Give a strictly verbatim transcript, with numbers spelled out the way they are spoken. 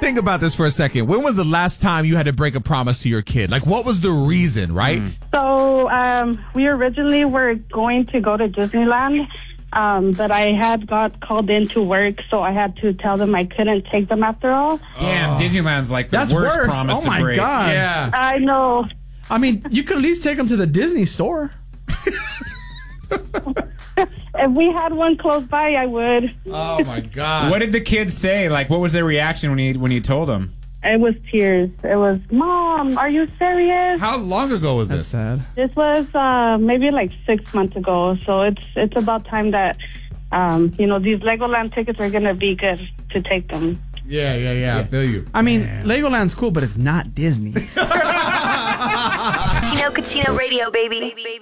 think about this for a second. When was the last time you had to break a promise to your kid? Like, what was the reason, right? Mm. So, um, we originally were going to go to Disneyland, um, but I had got called into work, so I had to tell them I couldn't take them after all. Damn, oh. Disneyland's like the That's worst worse. promise oh to my break. God. Yeah. I know. I mean, you could at least take them to the Disney store. If we had one close by, I would. Oh, my God. What did the kids say? Like, what was their reaction when you when you told them? It was tears. It was, Mom, are you serious? How long ago was That's this? sad. This was uh, maybe like six months ago, so it's it's about time that, um, you know, these Legoland tickets are going to be good to take them. Yeah, yeah, yeah, yeah. I feel you. I mean, Damn. Legoland's cool, but it's not Disney. Kachino Kachino Radio, baby.